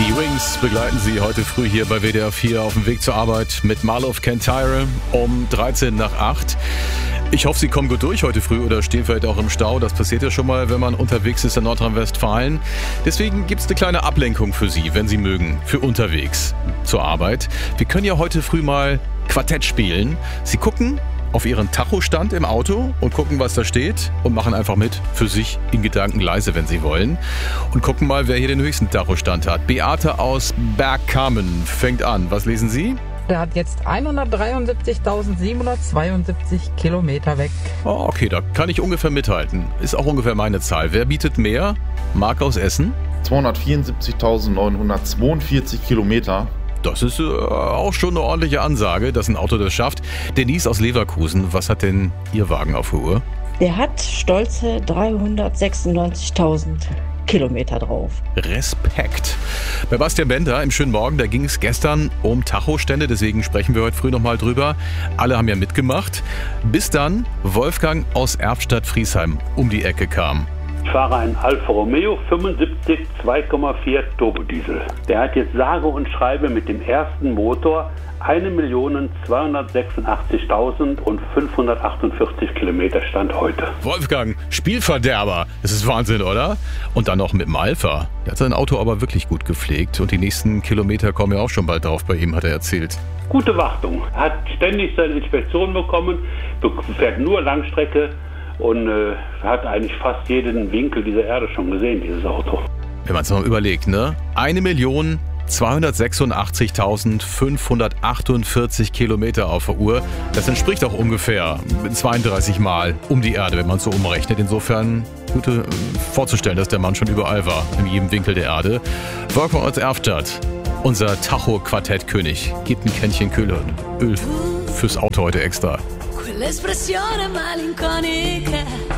Die Wings begleiten Sie heute früh hier bei WDR 4 auf dem Weg zur Arbeit mit Marlow Kintyre um 13 nach 8. Ich hoffe, Sie kommen gut durch heute früh oder stehen vielleicht auch im Stau. Das passiert ja schon mal, wenn man unterwegs ist in Nordrhein-Westfalen. Deswegen gibt es eine kleine Ablenkung für Sie, wenn Sie mögen, für unterwegs zur Arbeit. Wir können ja heute früh mal Quartett spielen. Sie gucken auf Ihren Tachostand im Auto und gucken, was da steht und machen einfach mit, für sich in Gedanken leise, wenn Sie wollen. Und gucken mal, wer hier den höchsten Tachostand hat. Beate aus Bergkamen fängt an. Was lesen Sie? Der hat jetzt 173.772 Kilometer weg. Oh, okay, da kann ich ungefähr mithalten. Ist auch ungefähr meine Zahl. Wer bietet mehr? Marc aus Essen? 274.942 Kilometer. Das ist auch schon eine ordentliche Ansage, dass ein Auto das schafft. Denise aus Leverkusen, was hat denn Ihr Wagen auf der Uhr? Der hat stolze 396.000 Kilometer drauf. Respekt. Bei Bastian Bender im Schönen Morgen, da ging es gestern um Tachostände, deswegen sprechen wir heute früh nochmal drüber. Alle haben ja mitgemacht. Bis dann Wolfgang aus Erftstadt-Friesheim um die Ecke kam. Ich fahre einen Alfa Romeo 75 2,4 Turbodiesel. Der hat jetzt sage und schreibe mit dem ersten Motor 1.286.548 Kilometer Stand heute. Wolfgang, Spielverderber. Das ist Wahnsinn, oder? Und dann noch mit dem Alpha. Der hat sein Auto aber wirklich gut gepflegt und die nächsten Kilometer kommen ja auch schon bald drauf bei ihm, hat er erzählt. Gute Wartung. Hat ständig seine Inspektion bekommen, fährt nur Langstrecke und hat eigentlich fast jeden Winkel dieser Erde schon gesehen, dieses Auto. Wenn man es mal überlegt, ne? 1.286.548 Kilometer auf der Uhr. Das entspricht auch ungefähr 32 Mal um die Erde, wenn man es so umrechnet. Insofern gut vorzustellen, dass der Mann schon überall war, in jedem Winkel der Erde. Wolfgang aus Erftstadt, unser Tacho-Quartett-König, gibt ein Kännchen Öl fürs Auto heute extra. Quell'espressione malinconica